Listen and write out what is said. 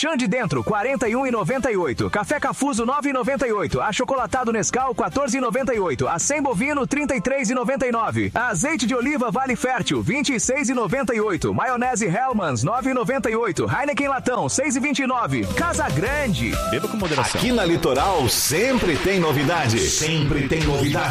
Xande Dentro, 41,98. Café Cafuso, 9,98. Achocolatado Nescau, 14,98. Acém Bovino, 33,99. Azeite de oliva Vale Fértil, 26,98. Maionese Hellmann's, 9,98. Heineken Latão, 6,29. Casa Grande. Beba com moderação. Aqui na Litoral sempre tem novidade. Sempre tem novidade.